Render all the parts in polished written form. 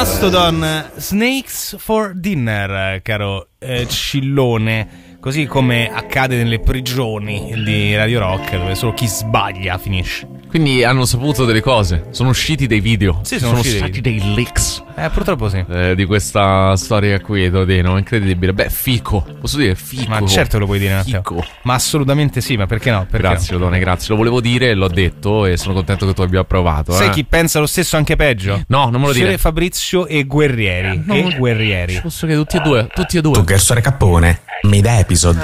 Mastodon, Snakes for Dinner, caro Cillone. Così come accade nelle prigioni di Radio Rock, dove solo chi sbaglia finisce. Quindi hanno saputo delle cose. Sono usciti dei video. Sì, sono stati dei leaks. Purtroppo sì. Di questa storia qui, Todino, incredibile. Beh, fico. Posso dire fico? Ma certo lo puoi dire, Matteo. Fico. Ma assolutamente sì, ma perché no? Perché grazie, no? Odone, grazie. Lo volevo dire, l'ho detto e sono contento che tu abbia approvato. Sai chi pensa lo stesso, anche peggio? No, non me lo dire. Fabrizio e Guerrieri. Guerrieri. Posso che tutti e due. Tu Gersore Cappone, mid episode.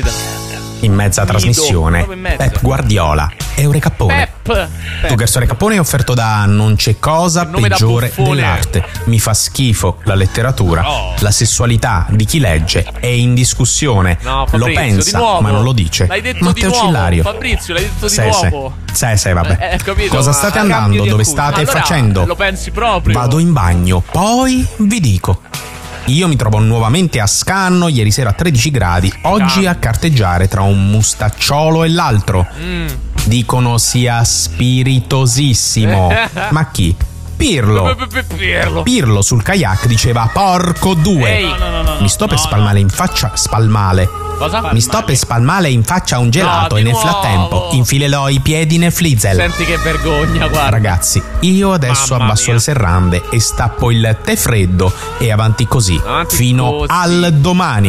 In mezza trasmissione, Pep Guardiola, Eureka Cappone. Tu Gersore Cappone è offerto da non c'è cosa peggiore dell'arte. Mi fa schifo la letteratura. La sessualità di chi legge è in discussione. No, Fabrizio, lo pensa, ma non lo dice. L'hai detto Matteo di nuovo, Cillario. Fabrizio, l'hai detto di nuovo. Sì, vabbè. Capito, cosa state andando? Dove state allora, facendo? Lo pensi proprio? Vado in bagno, poi vi dico. Io mi trovo nuovamente a Scanno, ieri sera a 13 gradi, oggi a carteggiare tra un mustacciolo e l'altro. Dicono sia spiritosissimo. Ma chi? Pirlo. Pirlo sul kayak diceva porco due. Mi sto per spalmare in faccia. Cosa? Mi sto per spalmare in faccia un gelato e nel frattempo infilerò i piedi nel flizzel. Senti che vergogna, guarda. Ragazzi, io adesso abbasso le serrande e stappo il tè freddo e avanti così fino al domani.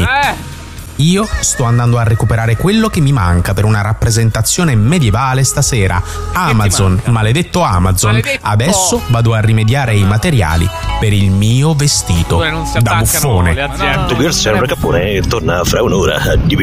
Io sto andando a recuperare quello che mi manca per una rappresentazione medievale stasera. Amazon, maledetto Amazon. Adesso vado a rimediare i materiali per il mio vestito da buffone. Tu Gersore Cappone torna fra un'ora.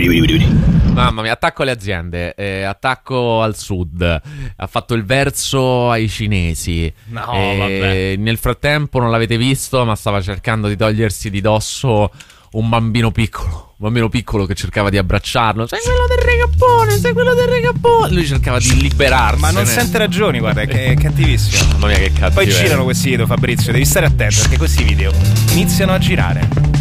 Mamma mia, attacco alle aziende, attacco al sud. Ha fatto il verso ai cinesi. No, vabbè. Nel frattempo non l'avete visto, ma stava cercando di togliersi di dosso un bambino piccolo che cercava di abbracciarlo. Sei quello del regappone. Lui cercava di liberarsene. Ma non sente ragioni, guarda, che è cattivissimo. Mamma mia, che cattivo. Poi girano questi video, Fabrizio, devi stare attento perché questi video iniziano a girare.